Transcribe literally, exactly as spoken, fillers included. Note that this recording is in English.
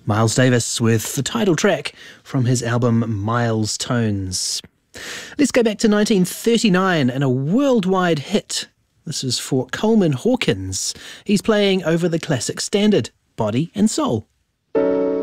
Miles Davis with the title track from his album Miles Tones. Let's go back to nineteen thirty-nine and a worldwide hit. This is for Coleman Hawkins. He's playing over the classic standard, Body and Soul.